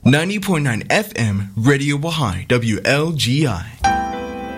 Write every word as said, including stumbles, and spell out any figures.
ninety point nine F M, Radio Wahai, W L G I.